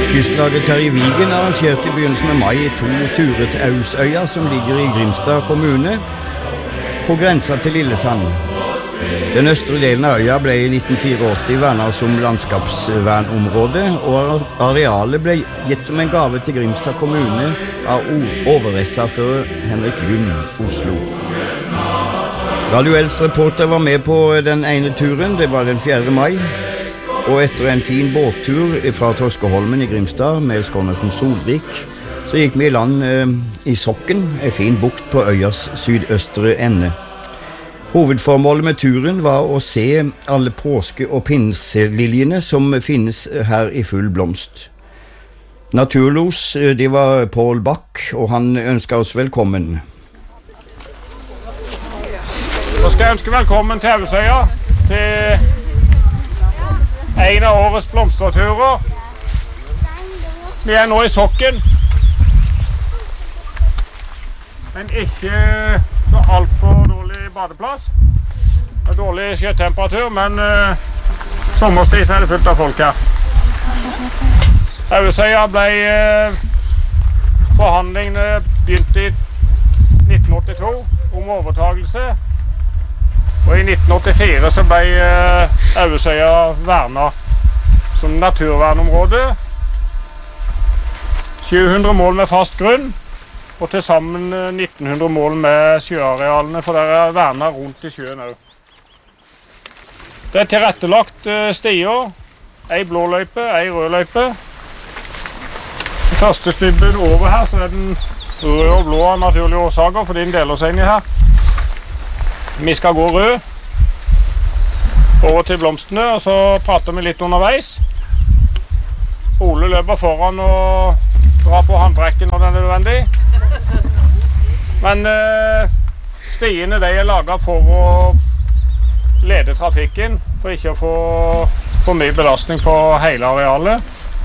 Kystlaget Terje Vigen arrangerte i begynnelsen av mai 2 turer til Ausøya, som ligger i Grimstad kommune, på grensa til Lillesand. Den østre delen av øya ble i 1984 vernet som landskapsvernområde, og arealet ble gitt som en gave til Grimstad kommune av overressafører Henrik Lund, Oslo. Radio Els reporter var med på den ene turen, det var den 4. mai, og etter en fin båttur fra Torskeholmen i Grimstad med skånerten Solvik, så gikk vi i land i Sokken, en fin bukt på øyas sydøstre ende. Hovedformålet med turen var å se alle påske- og pinseliljene som finnes her i full blomst. Naturlos, det var Paul Bach, og han ønsket oss velkommen. Så skal jeg ønske velkommen til Ausøya, til en av årets blomsterturer. Vi er nå i Sokken, men ikke så alt for dårlig badeplass. Det er dårlig sjøtemperatur, men sommerstid så er det fullt av folk her. Ausøya ble forhandlingene begynte i 1982 om overtagelse. Og i 1984 så ble Ausøya vernet som naturvernområde. 700 mål med fast grunn, og til sammen 1900 mål med sjøarealene, for der er vernet rundt i sjøen også. Det er tilrettelagt stier, ei blå løype, ei rød løype. Den første stubben over her, så er den rød og blå av naturlige årsaker, fordi den deler seg inn i her. Vi skal gå rød over til blomstene, og så prater vi litt underveis. Ole løper foran og drar på handbrekken når det er nødvendig. Men stiene de er laget for å lede trafikken, for ikke å få for mye belastning på hele arealet.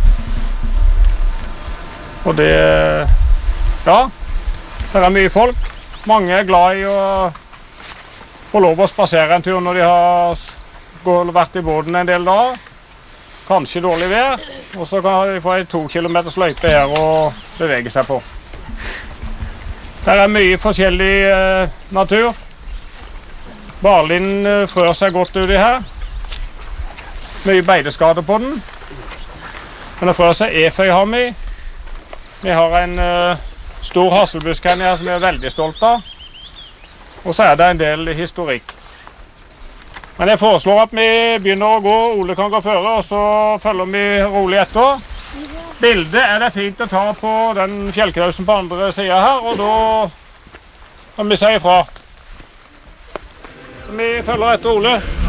Og det, ja, det er mye folk. Mange er glad i å få lov å spasere en tur når de har vært i båten en del dager. Kanskje dårlig vær, og så kan de få en 2 kilometers løype her og bevege seg på. Der er mye forskjellig natur. Barlinden frør seg godt uti her. Mye beideskade på den. Men det frør seg eføy har vi. Vi har en stor hasselbusk her som vi er veldig stolt av. Og så er det en del historikk. Men jeg foreslår at vi begynner å gå, Ole kan gå føre, og så følger vi rolig etter. Bildet er det fint å ta på den fjellkrausen på andre siden her, og da kan vi si ifra. Vi følger etter Ole.